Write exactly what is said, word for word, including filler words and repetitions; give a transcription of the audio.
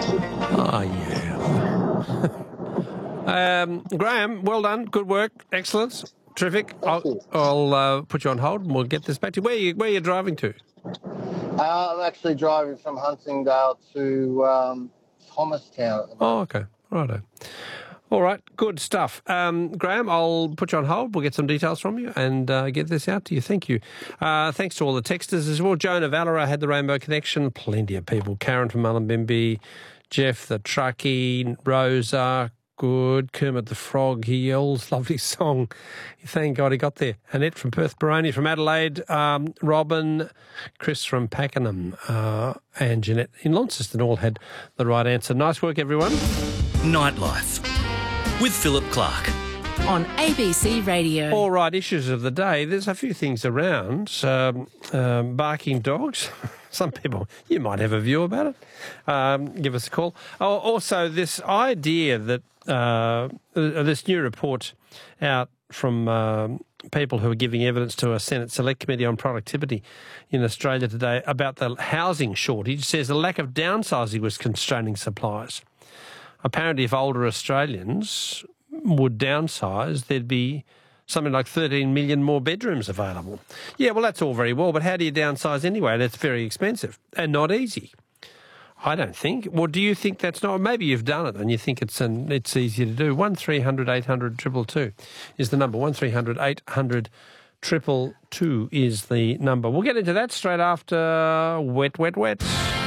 Oh, yeah. um, Graham, well done. Good work. Excellent. Terrific. I'll, I'll uh, put you on hold and we'll get this back to you. Where are you, where are you driving to? Uh, I'm actually driving from Huntingdale to um, Thomastown at the moment. Oh, okay. Righto. All right, good stuff. Um, Graham, I'll put you on hold. We'll get some details from you and uh, get this out to you. Thank you. Uh, thanks to all the texters as well. Joan of Valera had the Rainbow Connection. Plenty of people. Karen from Mullumbimby, Jeff the truckie, Rosa, good. Kermit the Frog, he yells. Lovely song. Thank God he got there. Annette from Perth, Baroni from Adelaide, um, Robin, Chris from Pakenham, uh, and Jeanette in Launceston all had the right answer. Nice work, everyone. Nightlife with Philip Clark on A B C Radio. All right, issues of the day. There's a few things around. Um, um, barking dogs. Some people, you might have a view about it. Um, give us a call. Oh, also, this idea that uh, this new report out from um, people who are giving evidence to a Senate Select Committee on Productivity in Australia today about the housing shortage says the lack of downsizing was constraining supplies. Apparently, if older Australians would downsize, there'd be something like thirteen million more bedrooms available. Yeah, well, that's all very well, but how do you downsize anyway? And it's very expensive and not easy. I don't think. Well, do you think that's not? Maybe you've done it and you think it's an, it's easy to do. one three hundred eight hundred two two two is the number. one three hundred eight hundred two two two is the number. We'll get into that straight after Wet, Wet, Wet.